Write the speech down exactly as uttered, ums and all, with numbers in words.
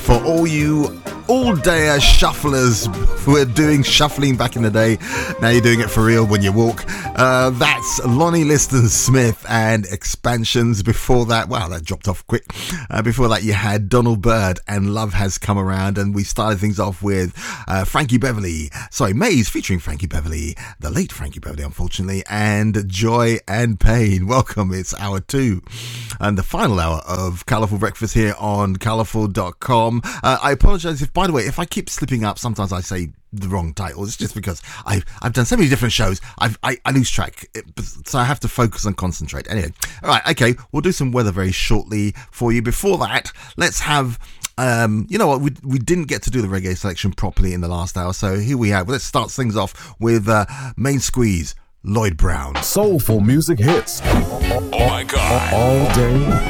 for all you all-dayer shufflers who were doing shuffling back in the day. Now you're doing it for real when you walk. Uh, that's Lonnie Liston Smith and Expansions. Before that, wow, that dropped off quick. Uh, before that, you had Donald Byrd and Love Has Come Around. And we started things off with uh, Frankie Beverly. Sorry, Maze featuring Frankie Beverly, the late Frankie Beverly, unfortunately, and Joy and Pain. Welcome, it's hour two. And the final hour of Colourful Breakfast here on colourful dot com. Uh, I apologise if, by the way, if I keep slipping up, sometimes I say the wrong title. It's just because I've, I've done so many different shows, I've, I, I lose track. It, so I have to focus and concentrate. Anyway, all right, okay, we'll do some weather very shortly for you. Before that, let's have... Um, you know what, we we didn't get to do the reggae selection properly in the last hour, so here we have. Let's start things off with uh, Main Squeeze, Lloyd Brown. Soulful music hits. Oh my God. All day.